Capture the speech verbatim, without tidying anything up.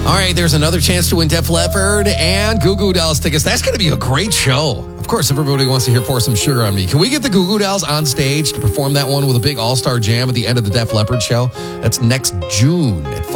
All right, there's another chance to win Def Leppard and Goo Goo Dolls tickets. That's going to be a great show. Of course, everybody wants to hear Pour Some Sugar on Me. Can we get the Goo Goo Dolls on stage to perform that one with a big all-star jam at the end of the Def Leppard show? That's next June at